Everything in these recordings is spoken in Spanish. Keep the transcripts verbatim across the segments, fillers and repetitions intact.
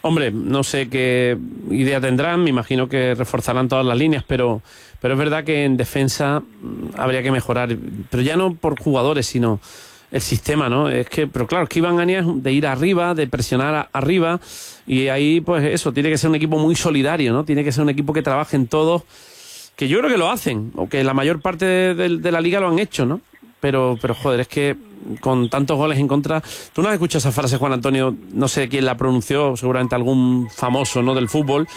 Hombre, no sé qué idea tendrán, me imagino que reforzarán todas las líneas, pero, pero es verdad que en defensa habría que mejorar, pero ya no por jugadores, sino el sistema, ¿no? Es que, pero claro, es que Iván Ania es de ir arriba, de presionar a, arriba, y ahí, pues eso, tiene que ser un equipo muy solidario, ¿no? Tiene que ser un equipo que trabaje en todos, que yo creo que lo hacen, o que la mayor parte de, de, de la liga lo han hecho, ¿no? Pero, pero joder, es que con tantos goles en contra... Tú no has escuchado esa frase, Juan Antonio, no sé quién la pronunció, seguramente algún famoso, ¿no?, del fútbol,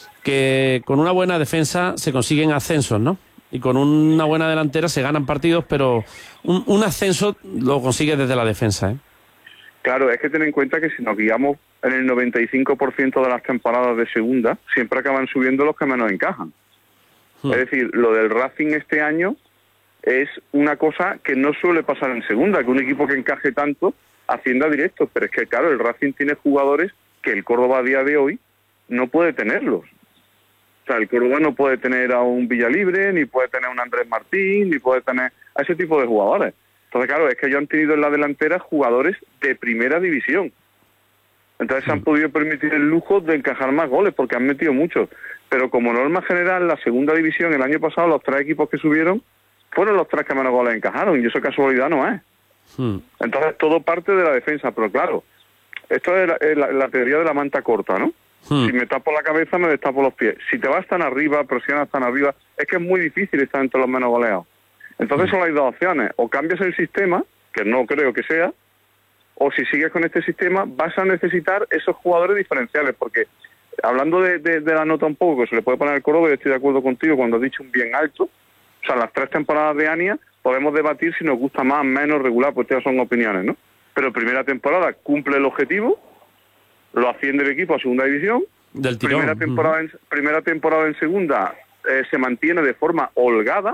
que con una buena defensa se consiguen ascensos, ¿no? Y con una buena delantera se ganan partidos, pero un, un ascenso lo consigue desde la defensa, ¿eh? Claro, es que ten en cuenta que si nos guiamos en el noventa y cinco por ciento de las temporadas de segunda, siempre acaban subiendo los que menos encajan. Hmm. Es decir, lo del Racing este año es una cosa que no suele pasar en segunda, que un equipo que encaje tanto ascienda directo, pero es que claro, el Racing tiene jugadores que el Córdoba a día de hoy no puede tenerlos. O sea, el Córdoba no puede tener a un Villalibre, ni puede tener a un Andrés Martín, ni puede tener a ese tipo de jugadores. Entonces, claro, es que ellos han tenido en la delantera jugadores de primera división. Entonces se han podido permitir el lujo de encajar más goles, porque han metido muchos. Pero como norma general, la segunda división, el año pasado, los tres equipos que subieron, fueron los tres que menos goles encajaron, y eso casualidad no es. Hmm. Entonces, todo parte de la defensa, pero claro, esto es la, es la, la teoría de la manta corta, ¿no? Hmm. Si me tapo la cabeza, me destapo los pies. Si te vas tan arriba, presionas tan arriba, es que es muy difícil estar entre los menos goleados. Entonces, hmm. solo hay dos opciones: o cambias el sistema, que no creo que sea, o si sigues con este sistema, vas a necesitar esos jugadores diferenciales, porque hablando de, de, de la nota un poco que se le puede poner al Córdoba, y estoy de acuerdo contigo cuando has dicho un bien alto. O sea, las tres temporadas de Ania podemos debatir si nos gusta más, menos, regular, pues estas son opiniones, ¿no? Pero primera temporada cumple el objetivo, lo asciende el equipo a segunda división. Del tirón. Primera temporada en, primera temporada en segunda eh, se mantiene de forma holgada,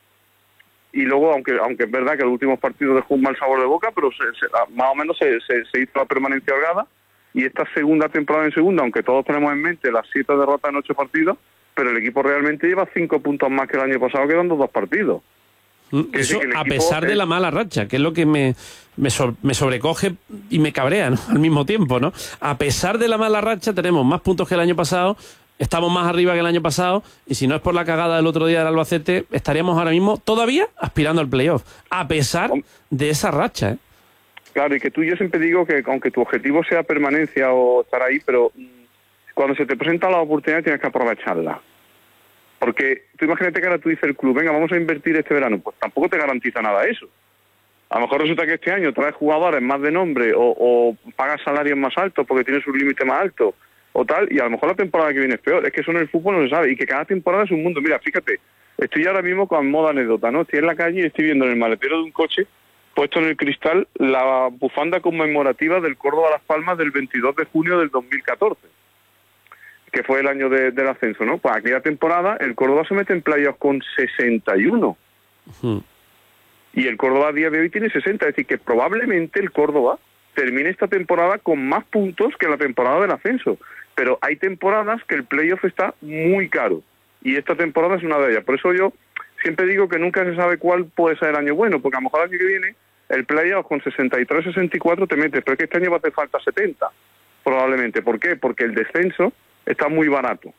y luego, aunque aunque es verdad que los últimos partidos dejó un mal sabor de boca, pero se, se, más o menos se, se, se hizo la permanencia holgada, y esta segunda temporada en segunda, aunque todos tenemos en mente las siete derrotas en ocho partidos, pero el equipo realmente lleva cinco puntos más que el año pasado, quedando dos partidos. Eso a pesar de la mala racha, que es lo que me, me, so, me sobrecoge y me cabrea, ¿no?, al mismo tiempo, ¿no? A pesar de la mala racha tenemos más puntos que el año pasado, estamos más arriba que el año pasado, y si no es por la cagada del otro día del Albacete, estaríamos ahora mismo todavía aspirando al playoff, a pesar de esa racha, ¿eh? Claro, y que tú, yo siempre digo que aunque tu objetivo sea permanencia o estar ahí, pero cuando se te presenta la oportunidad tienes que aprovecharla. Porque tú imagínate que ahora tú dices el club, venga, vamos a invertir este verano, pues tampoco te garantiza nada eso. A lo mejor resulta que este año traes jugadores más de nombre o, o pagas salarios más altos porque tienes un límite más alto o tal, y a lo mejor la temporada que viene es peor. Es que eso en el fútbol no se sabe, y que cada temporada es un mundo. Mira, fíjate, estoy ahora mismo con moda anécdota, ¿no? Estoy en la calle y estoy viendo en el maletero de un coche, puesto en el cristal, la bufanda conmemorativa del Córdoba Las Palmas del veintidós de junio del dos mil catorce. Que fue el año de, del ascenso, ¿no? Pues aquella temporada el Córdoba se mete en playoffs con sesenta y uno. Uh-huh. Y el Córdoba a día de hoy tiene sesenta, es decir, que probablemente el Córdoba termine esta temporada con más puntos que la temporada del ascenso. Pero hay temporadas que el playoff está muy caro, y esta temporada es una de ellas. Por eso yo siempre digo que nunca se sabe cuál puede ser el año bueno, porque a lo mejor el año que viene el playoff con sesenta y tres, sesenta y cuatro te metes, pero es que este año va a hacer falta setenta, probablemente. ¿Por qué? Porque el descenso está muy barato.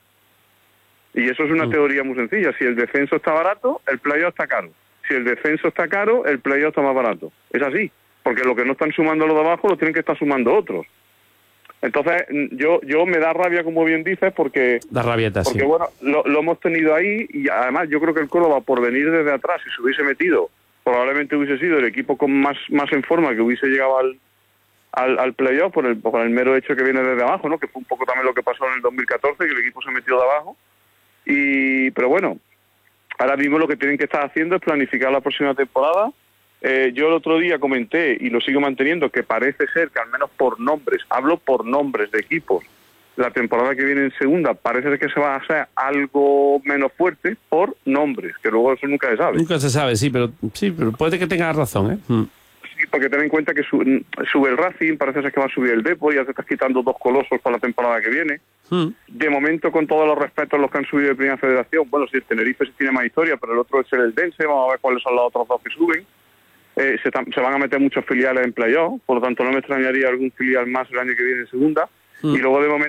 Y eso es una mm. teoría muy sencilla. Si el descenso está barato, el playoff está caro. Si el descenso está caro, el playoff está más barato. Es así. Porque lo que no están sumando los de abajo, lo tienen que estar sumando otros. Entonces, yo yo me da rabia, como bien dices, porque... Da rabieta, porque sí. bueno, lo, lo hemos tenido ahí, y además yo creo que el Córdoba, por venir desde atrás, si se hubiese metido, probablemente hubiese sido el equipo con más, más en forma, que hubiese llegado al al, al playoff por el, por el mero hecho que viene desde abajo, ¿no? Que fue un poco también lo que pasó en el dos mil catorce, que el equipo se metió de abajo. Y pero bueno, ahora mismo lo que tienen que estar haciendo es planificar la próxima temporada. Eh, yo el otro día comenté, y lo sigo manteniendo, que parece ser que al menos por nombres, hablo por nombres de equipos, la temporada que viene en segunda parece ser que se va a hacer algo menos fuerte por nombres, que luego eso nunca se sabe. Nunca se sabe, sí, pero sí, pero puede que tengas razón, ¿eh? Mm. Sí, porque ten en cuenta que sube, sube el Racing, parece ser que va a subir el Depor, ya te estás quitando dos colosos para la temporada que viene. Mm. De momento, con todos los respetos los que han subido de Primera Federación, bueno, sí, el Tenerife sí tiene más historia, pero el otro es el Eldense, vamos a ver cuáles son los otros dos que suben. Eh, se, se van a meter muchos filiales en playoff, por lo tanto no me extrañaría algún filial más el año que viene en segunda. Mm. Y luego de momento